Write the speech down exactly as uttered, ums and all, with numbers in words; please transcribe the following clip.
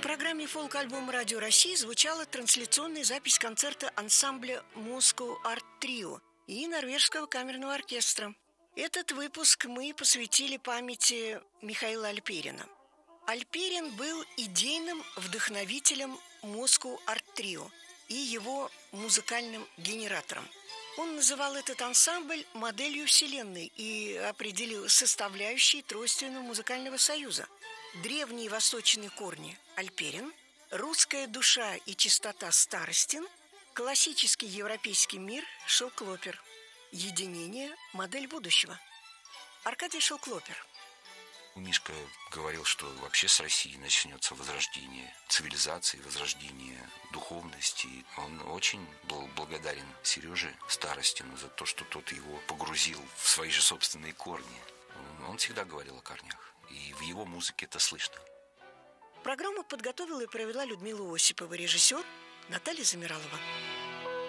программе «Фолк-альбом Радио России» звучала трансляционная запись концерта ансамбля Moscow Art Trio и Норвежского камерного оркестра. Этот выпуск мы посвятили памяти Михаила Альперина. Альперин был идейным вдохновителем Moscow Art Trio и его музыкальным генератором. Он называл этот ансамбль моделью вселенной и определил составляющие Тройственного музыкального союза. Древние восточные корни – Альперин, русская душа и чистота – Старостин, классический европейский мир – Шелклопер, единение – модель будущего. Аркадий Шелклопер. Мишка говорил, что вообще с Россией начнется возрождение цивилизации, возрождение духовности. Он очень был благодарен Сереже Старостину за то, что тот его погрузил в свои же собственные корни. Он всегда говорил о корнях, и в его музыке это слышно. Программу подготовила и провела Людмила Осипова, режиссер Наталья Замиралова.